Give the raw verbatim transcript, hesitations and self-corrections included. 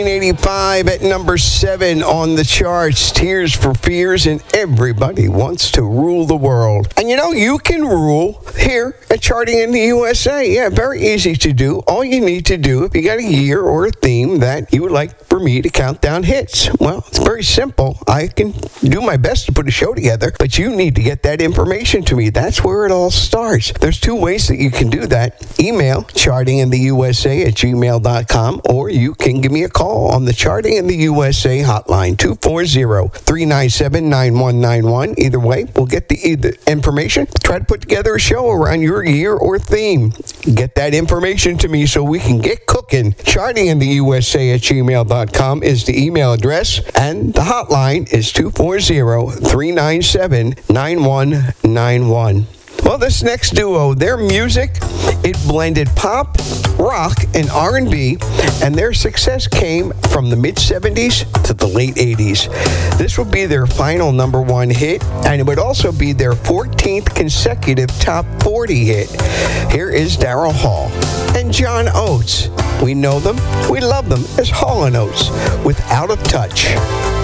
eighty-five at number seven on the charts. Tears for Fears, and Everybody Wants to Rule the World. And you know, you can rule here at Charting in the U S A. Yeah, very easy to do. All you need to do, if you got a year or a theme that you would like for me to count down hits, well, it's very simple. I can do my best to put a show together, but you need to get that information to me. That's where it all starts. There's two ways that you can do that. Email chartingintheusa at gmail dot com, or you can give me a call on the Charting in the U S A hotline, two four zero, three nine seven, nine one nine one. Either way, we'll get the, the information. Try to put together a show around your year or theme. Get that information to me so we can get cooking. Charting in the U S A at gmail dot com is the email address, and the hotline is two four zero, three nine seven, nine one nine one. Well, this next duo, their music, it blended pop, rock, and R and B, and their success came from the mid-seventies to the late eighties. This would be their final number one hit, and it would also be their fourteenth consecutive top forty hit. Here is Daryl Hall and John Oates. We know them, we love them as Hall and Oates with Out of Touch.